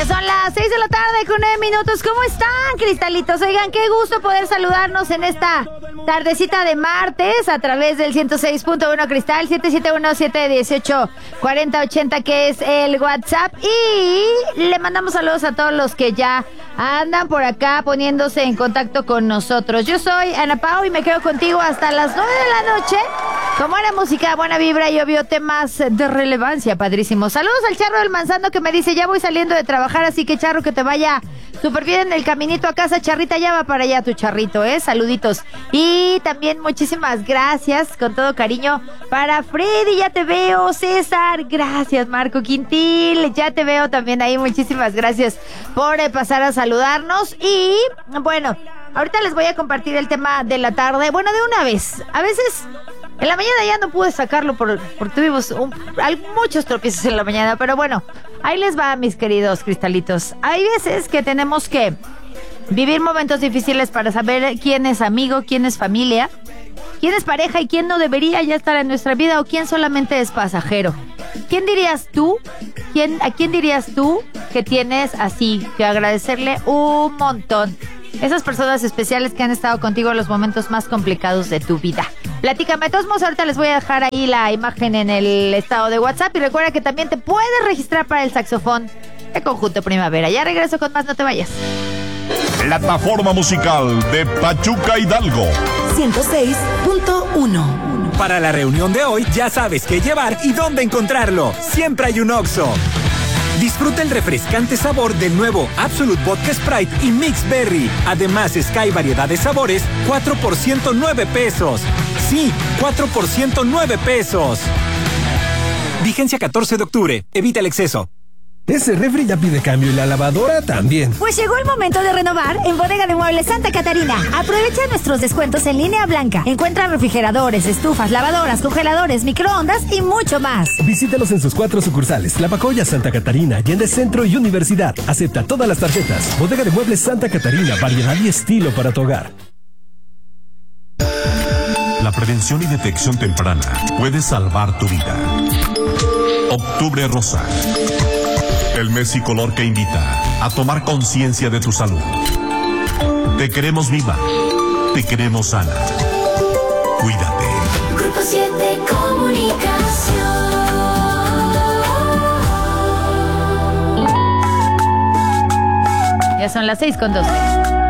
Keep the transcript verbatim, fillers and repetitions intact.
Ya son las seis de la tarde con nueve minutos. ¿Cómo están, cristalitos? Oigan, qué gusto poder saludarnos en esta tardecita de martes a través del ciento seis punto uno Cristal, siete siete uno, siete uno ocho, cuatro cero ocho cero, que es el WhatsApp. Y le mandamos saludos a todos los que ya andan por acá poniéndose en contacto con nosotros. Yo soy Ana Pau y me quedo contigo hasta las nueve de la noche. Con buena música, buena vibra y obvio temas de relevancia, padrísimo. Saludos al Charro del Manzano que me dice, ya voy saliendo de trabajar, así que Charro, que te vaya súper bien en el caminito a casa. Charrita, ya va para allá tu charrito, ¿eh? Saluditos. Y también muchísimas gracias, con todo cariño, para Freddy, ya te veo. César, gracias. Marco Quintil, ya te veo también ahí. Muchísimas gracias por eh, pasar a saludarnos. Y bueno, ahorita les voy a compartir el tema de la tarde. Bueno, de una vez. A veces en la mañana ya no pude sacarlo por, porque tuvimos un, hay muchos tropiezos en la mañana, pero bueno, ahí les va, mis queridos cristalitos. Hay veces que tenemos que vivir momentos difíciles para saber quién es amigo, quién es familia, quién es pareja y quién no debería ya estar en nuestra vida o quién solamente es pasajero. ¿Quién dirías tú? ¿Quién, ¿A quién dirías tú que tienes así que agradecerle un montón? Esas personas especiales que han estado contigo en los momentos más complicados de tu vida. Platícame. De todos modos, ahorita les voy a dejar ahí la imagen en el estado de WhatsApp. Y recuerda que también te puedes registrar para el saxofón de Conjunto Primavera. Ya regreso con más, no te vayas. Plataforma musical de Pachuca Hidalgo. ciento seis punto uno. Para la reunión de hoy, ya sabes qué llevar y dónde encontrarlo. Siempre hay un Oxxo. Disfruta el refrescante sabor del nuevo Absolut Vodka Sprite y Mix Berry. Además, Sky variedad de sabores, cuatro por ciento nueve pesos. Sí, cuatro por ciento nueve pesos. Vigencia catorce de octubre. Evita el exceso. Ese refri ya pide cambio y la lavadora también. Pues llegó el momento de renovar en Bodega de Muebles Santa Catarina. Aprovecha nuestros descuentos en línea blanca. Encuentra refrigeradores, estufas, lavadoras, congeladores, microondas y mucho más. Visítalos en sus cuatro sucursales: Tlapacoya, Santa Catarina, Allende Centro y Universidad. Acepta todas las tarjetas. Bodega de Muebles Santa Catarina, variedad y estilo para tu hogar. La prevención y detección temprana puede salvar tu vida. Octubre Rosa. El mes y color que invita a tomar conciencia de tu salud. Te queremos viva. Te queremos sana. Cuídate. Grupo siete Comunicación. Ya son las seis con doce.